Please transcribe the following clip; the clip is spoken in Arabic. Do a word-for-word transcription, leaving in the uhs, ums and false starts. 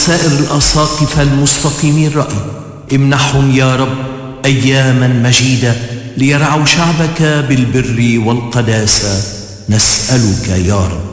سائر الأساقفة المستقيمي الرأي، امنحهم يا رب أياما مجيدة ليرعوا شعبك بالبر والقداسة، نسألك يا رب.